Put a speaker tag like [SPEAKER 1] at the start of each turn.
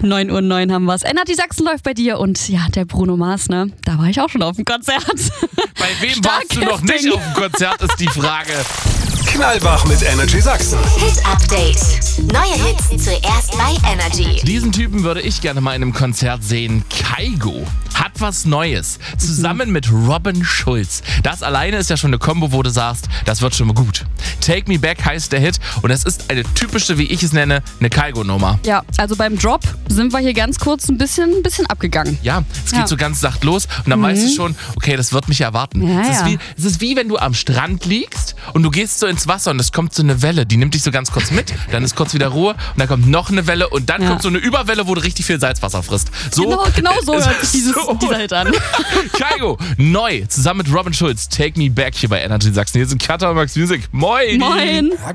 [SPEAKER 1] 9:09 haben wir's. Energy Sachsen läuft bei dir und ja, der Bruno Mars, ne? Da war ich auch schon auf dem Konzert.
[SPEAKER 2] Bei wem warst du noch nicht auf dem Konzert, ist die Frage.
[SPEAKER 3] Knallwach mit Energy Sachsen.
[SPEAKER 4] Hit Update. Neue Hits zuerst bei Energy.
[SPEAKER 2] Diesen Typen würde ich gerne mal in einem Konzert sehen. Kygo hat was Neues. Zusammen mit Robin Schulz. Das alleine ist ja schon eine Kombo, wo du sagst, das wird schon mal gut. Take Me Back heißt der Hit und es ist eine typische, wie ich es nenne, eine Kygo-Nummer.
[SPEAKER 1] Ja, also beim Drop sind wir hier ganz kurz ein bisschen abgegangen.
[SPEAKER 2] Ja, es geht so ganz sacht los und dann weißt du schon, okay, das wird mich erwarten.
[SPEAKER 1] Ja,
[SPEAKER 2] es ist wie wenn du am Strand liegst und du gehst so ins Wasser und es kommt so eine Welle, die nimmt dich so ganz kurz mit, dann ist kurz wieder Ruhe und dann kommt noch eine Welle und dann kommt so eine Überwelle, wo du richtig viel Salzwasser frisst. So,
[SPEAKER 1] genau so hört sich dieser Hit an.
[SPEAKER 2] Kygo, neu, zusammen mit Robin Schulz, Take Me Back hier bei Energy Sachsen. Hier sind Katha und Max Music. Moin!
[SPEAKER 1] Moin!